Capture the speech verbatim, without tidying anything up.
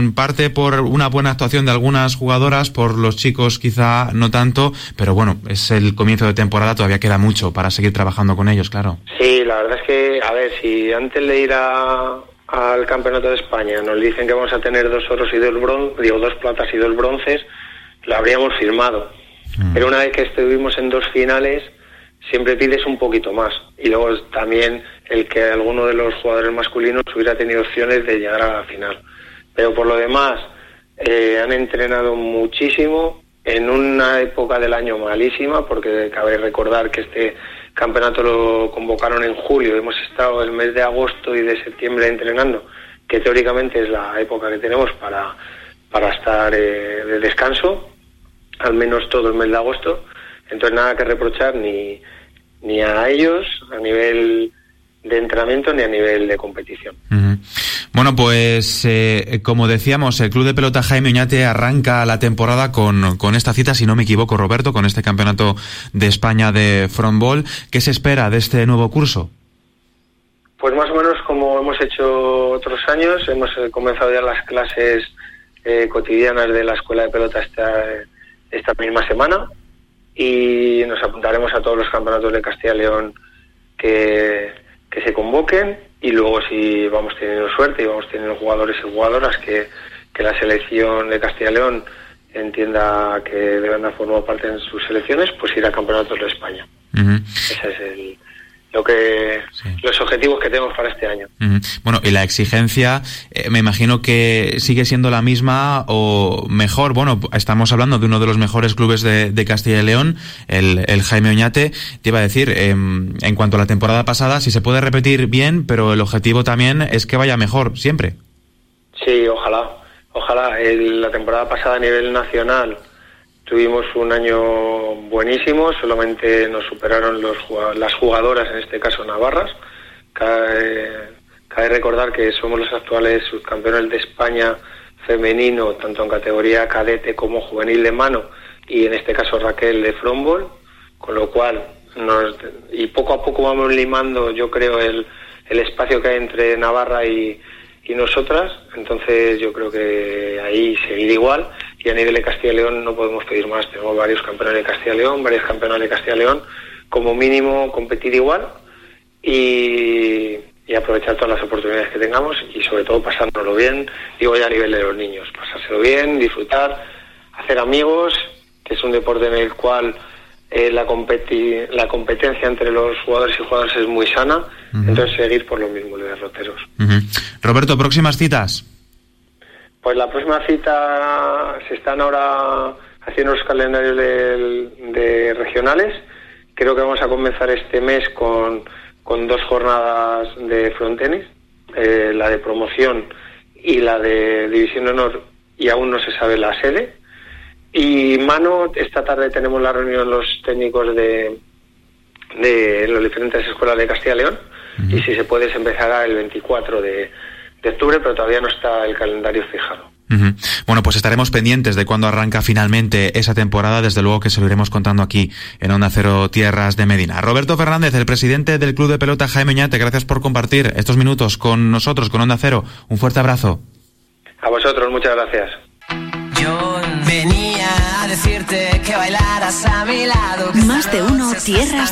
en parte por una buena actuación de algunas jugadoras, por los chicos quizá no tanto, pero bueno, es el comienzo de temporada, todavía queda mucho para seguir trabajando con ellos, claro. Sí, la verdad es que, a ver, si antes de ir a, al Campeonato de España nos dicen que vamos a tener dos oros y dos bronces, digo, dos platas y dos bronces, lo habríamos firmado. Mm. Pero una vez que estuvimos en dos finales, siempre pides un poquito más. Y luego también el que alguno de los jugadores masculinos hubiera tenido opciones de llegar a la final. Pero por lo demás, eh, han entrenado muchísimo en una época del año malísima, porque cabe recordar que este campeonato lo convocaron en julio, hemos estado el mes de agosto y de septiembre entrenando, que teóricamente es la época que tenemos para, para estar eh, de descanso, al menos todo el mes de agosto. Entonces nada que reprochar ni, ni a ellos a nivel de entrenamiento ni a nivel de competición. Uh-huh. Bueno, pues eh, como decíamos, el Club de Pelota Jaime Oñate arranca la temporada con, con esta cita, si no me equivoco, Roberto, con este Campeonato de España de Frontball. ¿Qué se espera de este nuevo curso? Pues más o menos como hemos hecho otros años, hemos eh, comenzado ya las clases eh, cotidianas de la Escuela de Pelota esta, esta misma semana, y nos apuntaremos a todos los campeonatos de Castilla y León que, que se convoquen, y luego si vamos teniendo suerte y vamos teniendo jugadores y jugadoras que, que la selección de Castilla y León entienda que deben de formar parte en sus selecciones, pues ir a campeonatos de España. Uh-huh. Ese es el... lo que sí. Los objetivos que tenemos para este año. Uh-huh. Bueno, y la exigencia, eh, me imagino que sigue siendo la misma o mejor. Bueno, estamos hablando de uno de los mejores clubes de, de Castilla y León, el, el Jaime Oñate. Te iba a decir, eh, en cuanto a la temporada pasada, si se puede repetir bien, pero el objetivo también es que vaya mejor, siempre. Sí, ojalá, ojalá. El, la temporada pasada a nivel nacional tuvimos un año buenísimo, solamente nos superaron los, las jugadoras, en este caso navarras. Cabe, cabe recordar que somos los actuales subcampeones de España femenino, tanto en categoría cadete como juvenil de mano, y en este caso Raquel de frontball, con lo cual, nos, y poco a poco vamos limando, yo creo, el, el espacio que hay entre Navarra y, y nosotras. Entonces yo creo que ahí seguir igual. Y a nivel de Castilla y León no podemos pedir más. Tenemos varios campeones de Castilla y León, varios campeones de Castilla y León. Como mínimo competir igual y, y aprovechar todas las oportunidades que tengamos, y sobre todo pasárnoslo bien. Digo ya a nivel de los niños, pasárselo bien, disfrutar, hacer amigos, que es un deporte en el cual eh, la, competi- la competencia entre los jugadores y jugadoras es muy sana. Uh-huh. Entonces seguir por lo mismo, de derroteros. Uh-huh. Roberto, próximas citas. Pues la próxima cita se están ahora haciendo los calendarios de, de regionales. Creo que vamos a comenzar este mes con, con dos jornadas de frontenis, eh, la de promoción y la de división de honor, y aún no se sabe la sede. Y mano, esta tarde tenemos la reunión los técnicos de, de las diferentes escuelas de Castilla y León, uh-huh. y si se puede se empezará el veinticuatro de de octubre, pero todavía no está el calendario fijado. Uh-huh. Bueno, pues estaremos pendientes de cuándo arranca finalmente esa temporada. Desde luego que se lo iremos contando aquí en Onda Cero Tierras de Medina. Roberto Fernández, el presidente del Club de Pelota Jaime Oñate, gracias por compartir estos minutos con nosotros, con Onda Cero. Un fuerte abrazo. A vosotros, muchas gracias. Yo venía a decirte que bailaras a mi lado. Más de uno Tierras